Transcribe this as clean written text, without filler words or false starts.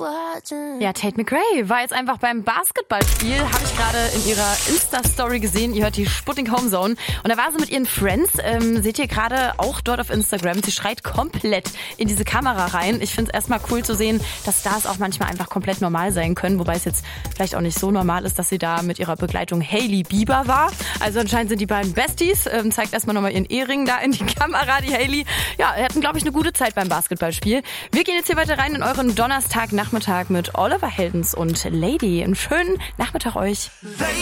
Ja, Tate McRae war jetzt einfach beim Basketballspiel, habe ich gerade in ihrer Insta-Story gesehen. Ihr hört die Sputnik Home Zone. Und da war sie mit ihren Friends. Seht ihr gerade auch dort auf Instagram. Sie schreit komplett in diese Kamera rein. Ich finde es erstmal cool zu sehen, dass Stars auch manchmal einfach komplett normal sein können. Wobei es jetzt vielleicht auch nicht so normal ist, dass sie da mit ihrer Begleitung Hailey Bieber war. Also anscheinend sind die beiden Besties. Zeigt erstmal nochmal ihren Ehering da in die Kamera, die Hailey. Ja, hatten, glaube ich, eine gute Zeit beim Basketballspiel. Wir gehen jetzt hier weiter rein in euren Donnerstagnachmittag mit Oliver Heldens und Lady. Einen schönen Nachmittag euch.